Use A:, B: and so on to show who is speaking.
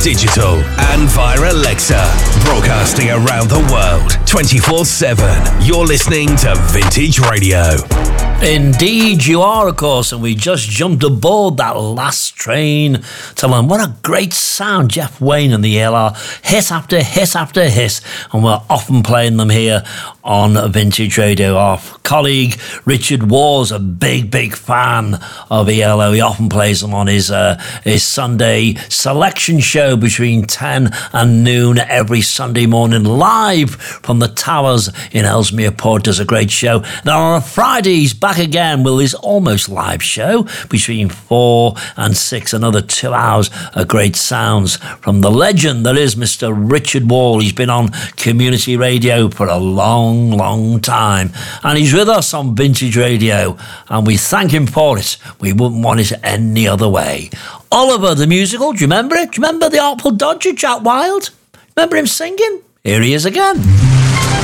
A: digital and via Alexa. Broadcasting around the world 24/7. You're listening to Vintage Radio.
B: Indeed you are, of course, and we just jumped aboard that last train to learn what a great sound Jeff Wayne and the ELR, hit after hit after hit, and we're often playing them here on Vintage Radio. Our colleague Richard Waugh's a big fan of ELO. He often plays them on his Sunday selection show between 10 and noon every Sunday morning, live from the Towers in Ellesmere Port. Does a great show. Now on a Friday he's back again with his almost live show between 4 and 6, another 2 hours of great sounds from the legend that is Mr. Richard Waugh. He's been on community radio for a long time, and he's with us on Vintage Radio, and we thank him for it. We wouldn't want it any other way. Oliver the musical, do you remember it? Do you remember the Artful Dodger, Jack Wild? Remember him singing? Here he is again.